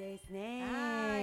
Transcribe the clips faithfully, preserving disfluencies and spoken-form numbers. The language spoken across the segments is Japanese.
ですね。 はい、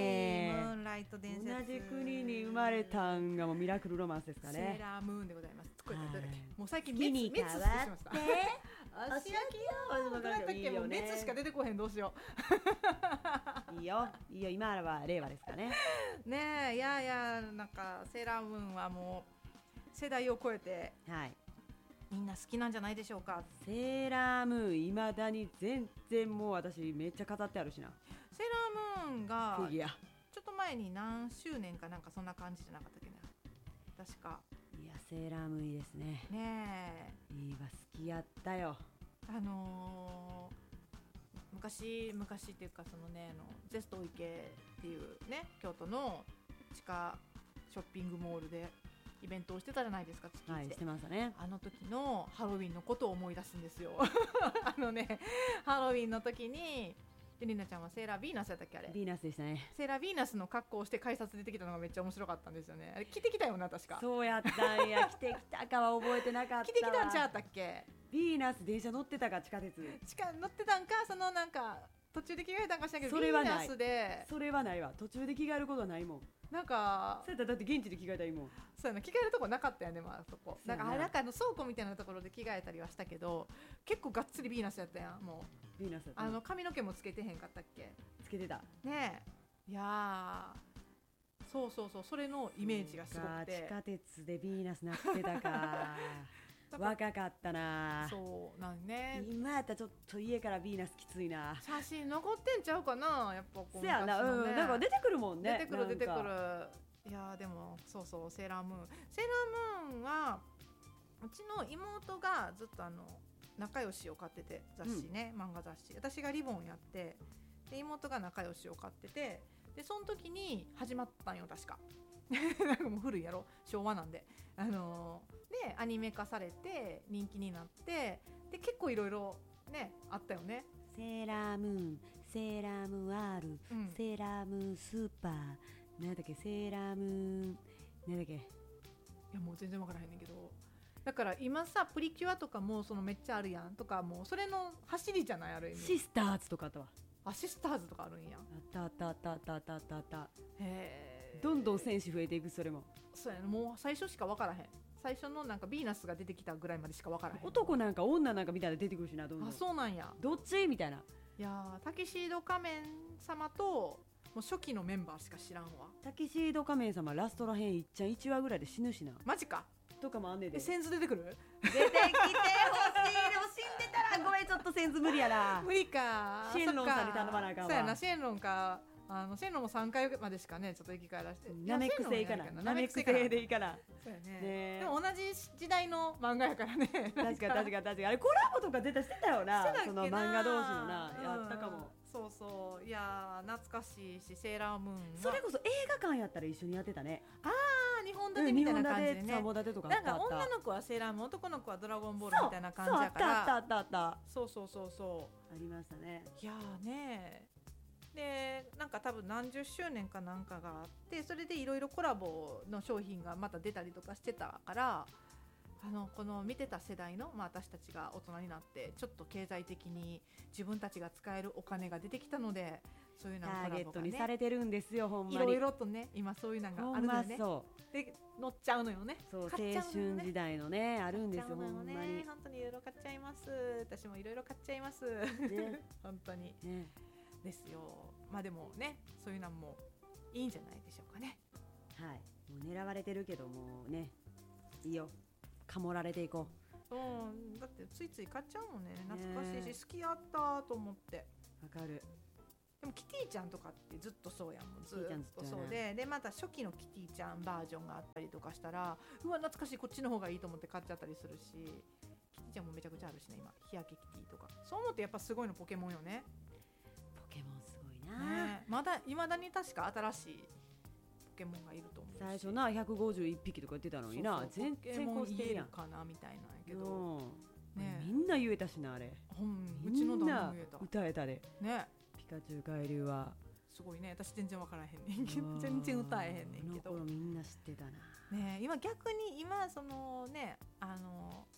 ムーンライト伝説。 同じ国に生まれたんがもうミラクルロマンスですかね。 セーラームーンでございます。これどれだっけ、 はいもう最近月に滅変わっ滅してしまってた。 足足焼きよ。どうやったっけ、もう滅しか出てこへん、どうしよいいよいいよ、今は令和ですかね。 う。ねえ、いやいや、なんかセーラームーンはもう世代を超えてはいみんな好きなんじゃないでしょうか。 セーラームーンいまだに全然もう私めっちゃ飾ってあるしな。 セーラームーンフがィギュアちょっと前に何周年かなんかそんな感じじゃなかったっけな、確か。 いやセーラームーンいいですね。 ねいいわ、好きやったよ。 え、あのー、昔昔っていうかそのね、あのゼスト池っていうね、京都の地下ショッピングモールでイベントをしてたじゃないですか、月一で、 はいしてましたね。 あの時のハロウィンのことを思い出すんですよあのね、ハロウィンの時にでりなちゃんはセーラーヴィーナスやったっけ、あれヴィーナスでしたね。 セーラーヴィーナスの格好をして改札出てきたのがめっちゃ面白かったんですよね。あれ着てきたよな、確か。 そうやったんや。来てきたかは覚えてなかったわ。 着てきたんちゃったっけ。 ヴィーナス電車乗ってたか、地下鉄。 地下乗ってたんか、そのなんか途中で着替えたんかしらんけど、 それはないヴィーナスでそれはないわ。途中で着替えることはないもん。 なんかそうやったらだって現地で着替えたらいいもん。 そうやな、着替えるとこなかったよね、まあそこ。 そうやななんかあれなんかあの倉庫みたいなところで着替えたりはしたけど、結構がっつりヴィーナスやったやん。もうヴィーナスやったなあの髪の毛もつけてへんかったっけつけてた。 ねえ。いやー、そうそうそう、それのイメージがすごくて、 地下鉄でヴィーナスなってたか若かったな。 そうなんね。 今やったらちょっと家からヴィーナスきついな。 写真残ってんちゃうかな、やっぱこうせやな、 昔のねうん、なんか出てくるもんね。 出てくる出てくなんかる。いやーでもそうそう、セーラームーンセーラームーンはうちの妹がずっとあの仲良しを買ってて、雑誌ね、漫画雑誌、私がリボンやってで妹が仲良しを買ってて、でその時に始まったんよ確かなんかもう古いやろ、昭和なんで、あのー、でアニメ化されて人気になって、で結構いろいろねあったよね。 セーラームーン、セーラームーン R、 うん、 セーラームーンスーパー、なんだっけ、セーラームーン、なんだっけ。 いやもう全然わからへんねんけど、だから今さプリキュアとかもそのめっちゃあるやんとか、もうそれの走りじゃない、ある意味。 シスターズとかあったわ。 アシスターズとかあるんや。 あったあったあったあったあったあったあった。 へえ。 どんどん選手増えていく。それもそうやね、もう最初しかわからへん。最初のなんかヴィーナスが出てきたぐらいまでしかわからへん。 男なんか女なんかみたいな出てくるしな、どんどん。 あ、そうなんや。 どっちみたいな。 いやー、タキシード仮面様ともう初期のメンバーしか知らんわ。 タキシード仮面様ラストらへんいっちゃんいちわぐらいで死ぬしなマジか。 とかもあんねんで。 え、センズ出てくる？ 出てきてほしい。でも死んでたらごめん、ちょっとセンズ無理やな。 無理か。 シェンロンさんに頼まなあかんわ。 そうやな、シェンロンか。あのシェンロンもさんかいまでしかねちょっと生き返らせて、 ナメック星いいかな。ナメック星でいいかな。 そうやね。 ねでも同じ時代の漫画やからね。 確かに確かに確かに。あれコラボとか絶対してたよな。 してたっけな、 その漫画同士のな、やったかも。 うん、そうそう、いやー懐かしいし、セーラームーンはそれこそ映画館やったら一緒にやってたね。 ああ、にほん立てみたいな感じでね、 うん、にほん立てさんぼん立てとかあなんったあった。 か女の子はセーラームーン、男の子はドラゴンボールみたいな感じやから、 そうそう、あったあったあったあった。 そうそうそうそうありましたね。 いやーねー、でなんか多分何十周年かなんかがあって、それでいろいろコラボの商品がまた出たりとかしてたから、あのこの見てた世代の、まあ、私たちが大人になってちょっと経済的に自分たちが使えるお金が出てきたので、そういうのコラボが、ね、 ターゲットにされてるんですよ、ほんまに。 いろいろとね、今そういうのがあるのよね。 そうで乗っちゃうのよね。 そう、青買っちゃうのよね、 春時代のね、あるんですよ、ほんまね、 に。 本当にいろいろ買っちゃいます。私もいろいろ買っちゃいます、 ね、 本当に、 ね、 ですよ。まあでもね、そういうのもいいんじゃないでしょうかね。 はい、もう狙われてるけどもね、いいよ、かもられていこう、うん、だってついつい買っちゃうもんね。懐かしいし、好きやったと思って。 う。わかる。 でもキティちゃんとかってずっとそうやん、もんずっとそうで、でまた初期のキティちゃんバージョンがあったりとかしたら、うわ懐かしい、こっちの方がいいと思って買っちゃったりするし、キティちゃんもめちゃくちゃあるしね、今日焼けキティとか。そう思ってやっぱすごいのポケモンよね。 ポケモンすごいな、 ね、まだいまだに確か新しいポケモンがいると思うし、 最初なひゃくごじゅういっぴきとか言ってたのにな、 そうそう、 全然こうしてるやんポケモン言えるかなみたいなんやけど、 うんね、 みんな言えたしな、あれ。 ほんうちの旦那も言えた。 歌えたで、 ね、 ピカチュウ海流はすごいね。私全然分からへんねんけど、全然歌えへんねんけど、 この頃みんな知ってたな。 ね、今逆に今そのね、あの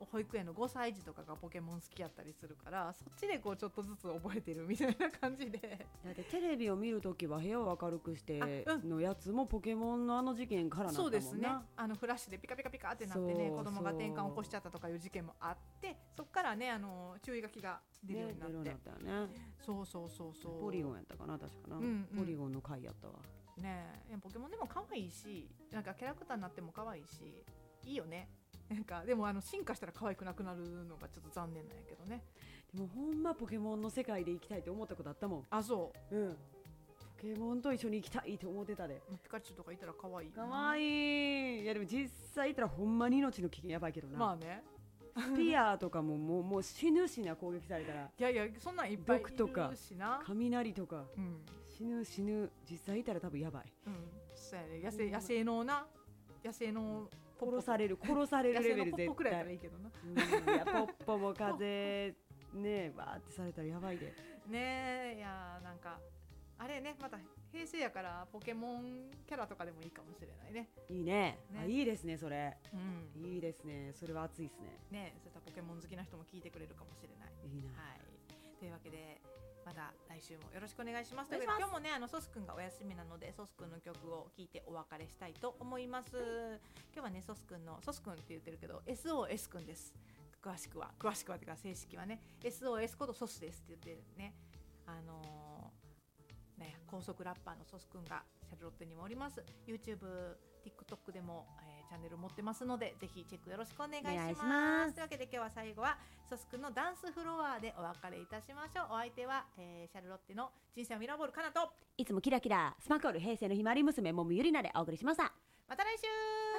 保育園のごさい児とかがポケモン好きやったりするから、そっちでこうちょっとずつ覚えてるみたいな感じで。 だってテレビを見るときは部屋を明るくしてあうんのやつもポケモンのあの事件からなったもんな。 そうですね、あのフラッシュでピカピカピカってなってね、 そう子供が転換を起こしちゃったとかいう事件もあって、そっからねあの注意書きが出るようになって、 ね、出るようになったよね。 そうそうそうそう、 ポリゴンやったかな確かな、 うんうん、 ポリゴンの回やったわねえ、ポケモンでも可愛いし、なんかキャラクターになっても可愛いしいいよね。なんかでもあの進化したら可愛くなくなるのがちょっと残念なんやけどね。 でもほんまポケモンの世界で生きたいと思ったことあったもん。 あ、そう、 うん、ポケモンと一緒に生きたいと思ってたで。 ピカチュウとかいたら可愛い。 かわいい。いやでも実際いたらほんまに命の危険やばいけどな。 まあね、 スピアとかももう、もう死ぬしな、攻撃されたら。 いやいやそんなんいっぱいいる毒とかしな。 雷とか、 うん死ぬ死ぬ。実際いたら多分やばい。 うん、そうやね、野生野生のな野生のポッポ殺される殺されるレベル野生のポッポ絶くらいやったら対。 いいけどな。 うん、いやポッポも風ねバーってされたらやばいで。 ねえ、いやなんかあれね、また平成やからポケモンキャラとかでもいいかもしれないね。 いいね。 ねあ、いいですねそれ。 うん、 いいですね。それは熱いですね。 ねえ、そういったポケモン好きな人も聞いてくれるかもしれない。 いいな。 はい、というわけでまた来週もよろしくお願いします。 お願いします。 というわけで今日もねあのソスくんがお休みなのでソスくんの曲を聴いてお別れしたいと思います。今日はねソスくんのソスくんって言ってるけど エスオーエス くんです。詳しくは詳しくはというか正式はね エスオーエス ことソスですって言ってるね。あのー、ね高速ラッパーのソスくんがシャルロッテにもおります。 YouTube、TikTok でも、えー、チャンネル持ってますのでぜひチェックよろしくお願いします。 お願いします。 というわけで今日は最後はソスくんのダンスフロアでお別れいたしましょう。お相手は、えー、シャルロッテの人生をミラーボールかなと、 いつもキラキラスマコール平成のひまわり娘もみゆりなでお送りしました。 また来週。